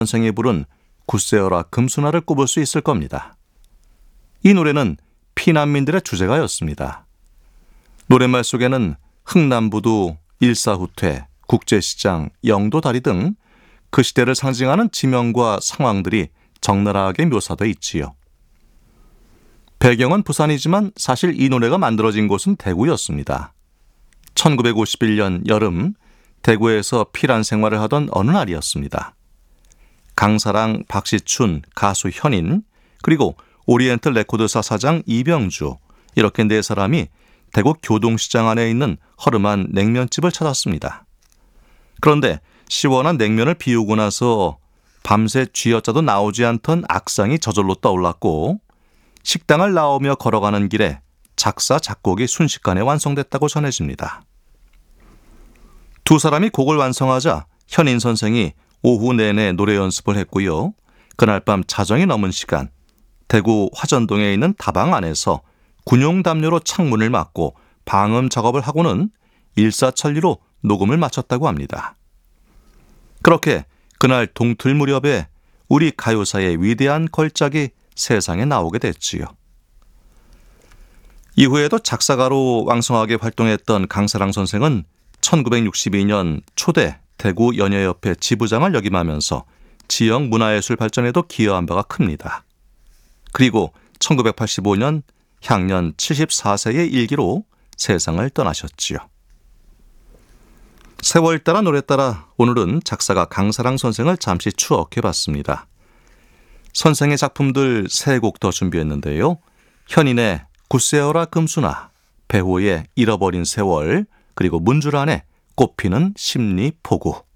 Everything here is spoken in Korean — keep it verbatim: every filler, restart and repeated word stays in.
선생이 부른 굳세어라 금수나를 꼽을 수 있을 겁니다. 이 노래는 피난민들의 주제가였습니다. 노랫말 속에는 흥남부두, 일사후퇴, 국제시장, 영도다리 등 그 시대를 상징하는 지명과 상황들이 적나라하게 묘사돼 있지요. 배경은 부산이지만 사실 이 노래가 만들어진 곳은 대구였습니다. 천구백오십일 년 여름 대구에서 피란 생활을 하던 어느 날이었습니다. 강사랑, 박시춘, 가수 현인, 그리고 오리엔탈 레코드사 사장 이병주, 이렇게 네 사람이 대구 교동시장 안에 있는 허름한 냉면집을 찾았습니다. 그런데 시원한 냉면을 비우고 나서 밤새 쥐어짜도 나오지 않던 악상이 저절로 떠올랐고 식당을 나오며 걸어가는 길에 작사, 작곡이 순식간에 완성됐다고 전해집니다. 두 사람이 곡을 완성하자 현인 선생이 오후 내내 노래 연습을 했고요. 그날 밤 자정이 넘은 시간 대구 화전동에 있는 다방 안에서 군용담요로 창문을 막고 방음 작업을 하고는 일사천리로 녹음을 마쳤다고 합니다. 그렇게 그날 동틀 무렵에 우리 가요사의 위대한 걸작이 세상에 나오게 됐지요. 이후에도 작사가로 왕성하게 활동했던 강사랑 선생은 천구백육십이 년 초대 대구 연예협회 지부장을 역임하면서 지역 문화예술 발전에도 기여한 바가 큽니다. 그리고 천구백팔십오 년 향년 칠십사 세의 일기로 세상을 떠나셨지요. 세월 따라 노래 따라 오늘은 작사가 강사랑 선생을 잠시 추억해봤습니다. 선생의 작품들 세 곡 더 준비했는데요. 현인의 굳세어라 금수나, 배호의 잃어버린 세월, 그리고 문주란의 꽃피는 십리포구.